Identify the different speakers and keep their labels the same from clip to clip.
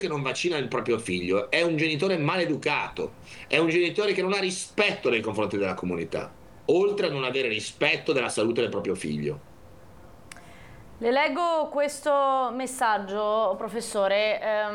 Speaker 1: che non vaccina il proprio figlio è un genitore maleducato, è un genitore che non ha rispetto nei confronti della comunità, oltre a non avere rispetto della salute del proprio figlio.
Speaker 2: Le leggo questo messaggio, professore,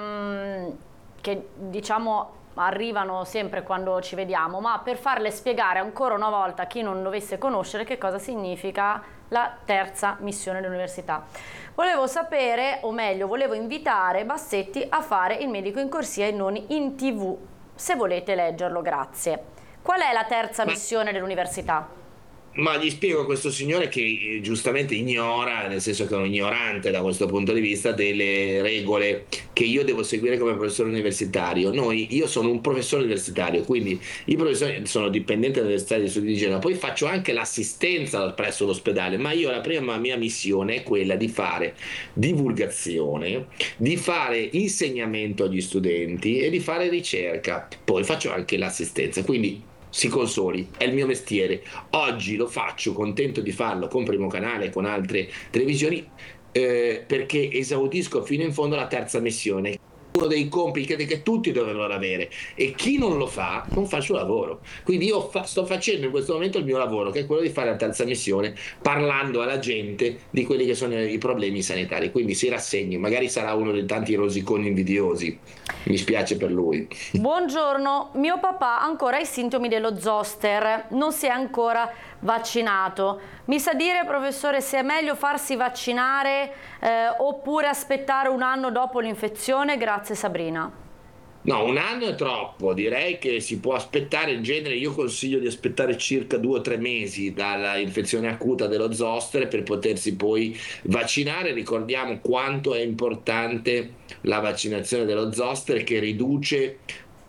Speaker 2: che diciamo arrivano sempre quando ci vediamo, ma per farle spiegare ancora una volta a chi non dovesse conoscere che cosa significa la terza missione dell'università. Volevo sapere, o meglio, volevo invitare Bassetti a fare il medico in corsia e non in TV. Se volete leggerlo, grazie. Qual è la terza missione dell'università?
Speaker 1: Ma gli spiego a questo signore che giustamente ignora, nel senso che è un ignorante da questo punto di vista, delle regole che io devo seguire come professore universitario. Io sono un professore universitario, quindi i professori sono dipendente dall'Università di Studi di Genova, poi faccio anche l'assistenza presso l'ospedale, ma io la prima mia missione è quella di fare divulgazione, di fare insegnamento agli studenti e di fare ricerca. Poi faccio anche l'assistenza, quindi si consoli, è il mio mestiere. Oggi lo faccio, contento di farlo con Primo Canale e con altre televisioni, perché esaudisco fino in fondo la terza missione. Uno dei compiti che tutti dovrebbero avere, e chi non lo fa non fa il suo lavoro. Quindi io sto facendo in questo momento il mio lavoro, che è quello di fare la terza missione, parlando alla gente di quelli che sono i problemi sanitari. Quindi si rassegni, magari sarà uno dei tanti rosiconi invidiosi, mi spiace per lui.
Speaker 2: Buongiorno, mio papà ha ancora i sintomi dello zoster, non si è ancora vaccinato. Mi sa dire, professore, se è meglio farsi vaccinare oppure aspettare un anno dopo l'infezione? Grazie, Sabrina.
Speaker 1: No, un anno è troppo, direi che si può aspettare, in genere io consiglio di aspettare circa 2 o 3 mesi dalla infezione acuta dello zoster per potersi poi vaccinare. Ricordiamo quanto è importante la vaccinazione dello zoster, che riduce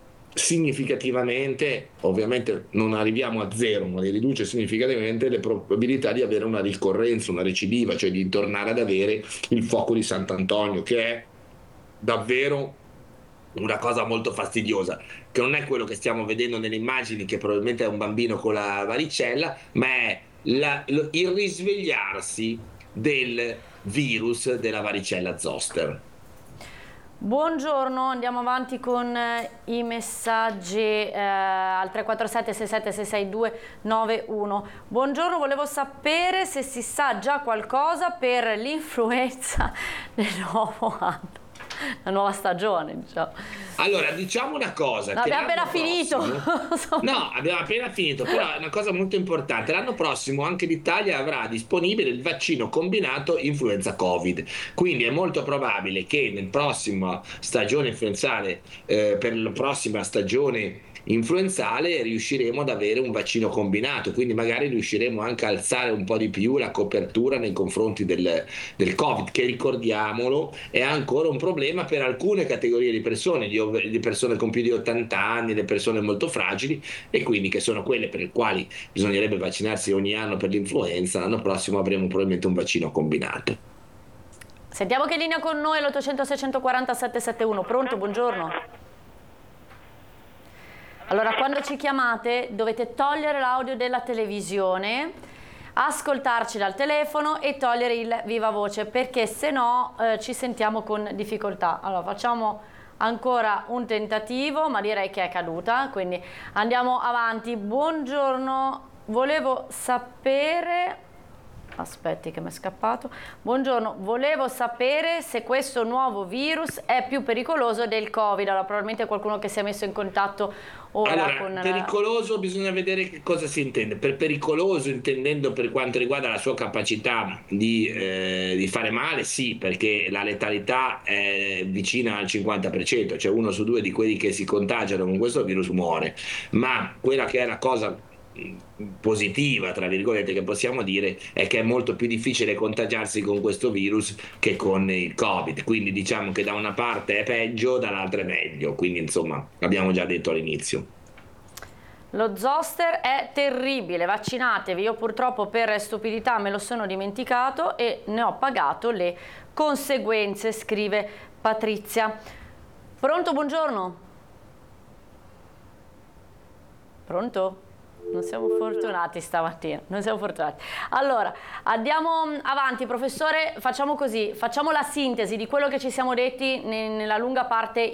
Speaker 1: significativamente, ovviamente non arriviamo a zero, ma li riduce significativamente le probabilità di avere una ricorrenza, una recidiva, cioè di tornare ad avere il fuoco di Sant'Antonio, che è davvero una cosa molto fastidiosa, che non è quello che stiamo vedendo nelle immagini, che probabilmente è un bambino con la varicella, ma è il risvegliarsi del virus della varicella zoster.
Speaker 2: Buongiorno, andiamo avanti con i messaggi al 347 67 662 91. Buongiorno, volevo sapere se si sa già qualcosa per l'influenza del nuovo anno, la nuova stagione, diciamo.
Speaker 1: Allora, diciamo una cosa, che
Speaker 2: Abbiamo appena
Speaker 1: prossimo,
Speaker 2: finito.
Speaker 1: no, abbiamo appena finito, però è una cosa molto importante. L'anno prossimo anche l'Italia avrà disponibile il vaccino combinato influenza Covid. Quindi è molto probabile che nel prossimo stagione influenzale, per la prossima stagione influenzale, riusciremo ad avere un vaccino combinato. Quindi magari riusciremo anche a alzare un po' di più la copertura nei confronti del Covid, che ricordiamolo è ancora un problema per alcune categorie di persone, di persone con più di 80 anni, le persone molto fragili, e quindi che sono quelle per le quali bisognerebbe vaccinarsi ogni anno per l'influenza. L'anno prossimo avremo probabilmente un vaccino combinato.
Speaker 2: Sentiamo che linea con noi l'800 640 771. Pronto, buongiorno. Allora, quando ci chiamate dovete togliere l'audio della televisione, ascoltarci dal telefono e togliere il viva voce, perché se no ci sentiamo con difficoltà. Allora, facciamo ancora un tentativo, ma direi che è caduta, quindi andiamo avanti. Buongiorno, volevo sapere... Aspetti che mi è scappato. Buongiorno, volevo sapere se questo nuovo virus è più pericoloso del Covid. Allora, probabilmente qualcuno che si è messo in contatto ora
Speaker 1: Allora,
Speaker 2: con...
Speaker 1: pericoloso bisogna vedere che cosa si intende. Per pericoloso, intendendo per quanto riguarda la sua capacità di fare male, sì, perché la letalità è vicina al 50%, cioè 1 su 2 di quelli che si contagiano con questo virus muore. Ma quella che è la cosa positiva, tra virgolette, che possiamo dire è che è molto più difficile contagiarsi con questo virus che con il Covid, quindi diciamo che da una parte è peggio, dall'altra è meglio, quindi insomma l'abbiamo già detto all'inizio.
Speaker 2: Lo zoster è terribile, vaccinatevi. Io purtroppo per stupidità me lo sono dimenticato e ne ho pagato le conseguenze, scrive Patrizia. Pronto, buongiorno? Pronto? Non siamo fortunati stamattina, non siamo fortunati. Allora, andiamo avanti, professore, facciamo così, facciamo la sintesi di quello che ci siamo detti nella lunga parte